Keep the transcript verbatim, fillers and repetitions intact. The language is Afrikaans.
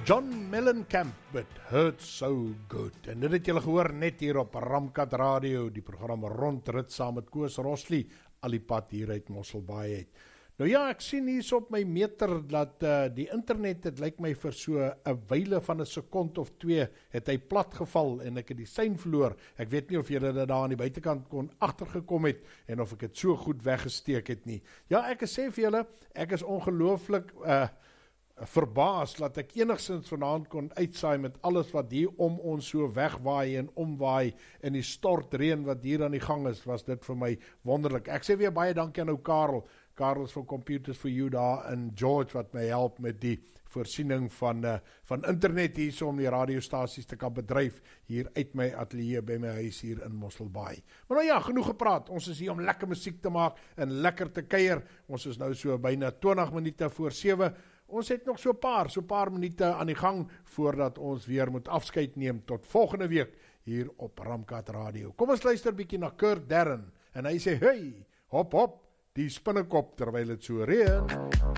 John Mellencamp, It Hurts So Good. En dit het julle gehoor net hier op Ramkat Radio, die program Rondrit saam met Koos Rosli, al die pad hier uit Mosselbaai uit. Nou ja, ek sien hier op my meter dat uh, die internet, het lyk my vir so 'n wyle van 'n sekond of twee, het hy plat geval en ek het die sein verloor. Ek weet nie of julle dit daar aan die buitekant kon agtergekom het en of ek het so goed weggesteek het nie. Ja, ek sê vir julle, ek is ongelooflik uh, verbaas dat ek enigstens vanaand kon uitsaai met alles wat hier om ons so wegwaai en omwaai en die stortreën wat hier aan die gang is, was dit vir my wonderlik. Ek sê weer baie dankie aan ou Karel, Karel is van Computers for You daar in George wat my help met die voorsiening van, uh, van internet hier so om die radiostasies te kan bedryf hier uit my atelier by my huis hier in Mosselbaai. Maar nou ja, genoeg gepraat, ons is hier om lekker musiek te maak en lekker te kuier. Ons is nou so byna twintig minute voor sewe. Ons het nog so paar, so paar minute aan die gang voordat ons weer moet afskeid neem tot volgende week hier op Ramkat Radio. Kom ons luister bietjie na Kurt Darren en hy sê, hey, hop hop, die spinnekop terwyl het so reën.